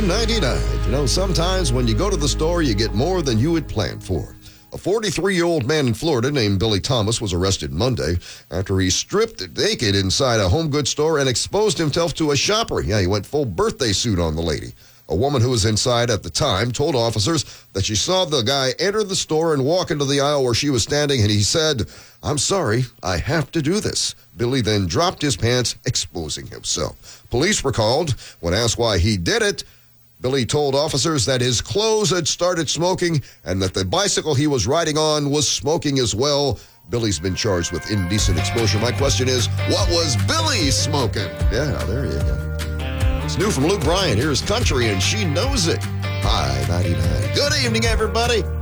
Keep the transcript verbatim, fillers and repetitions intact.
nine ninety-nine. You know, sometimes when you go to the store, you get more than you had planned for. A forty-three-year-old man in Florida named Billy Thomas was arrested Monday after he stripped naked inside a home goods store and exposed himself to a shopper. Yeah, he went full birthday suit on the lady. A woman who was inside at the time told officers that she saw the guy enter the store and walk into the aisle where she was standing, and he said, "I'm sorry, I have to do this." Billy then dropped his pants, exposing himself. Police were called. When asked why he did it, Billy told officers that his clothes had started smoking and that the bicycle he was riding on was smoking as well. Billy's been charged with indecent exposure. My question is, what was Billy smoking? Yeah, there you go. It's new from Luke Bryan. Here's Country, and She Knows It. High ninety-nine. Good evening, everybody.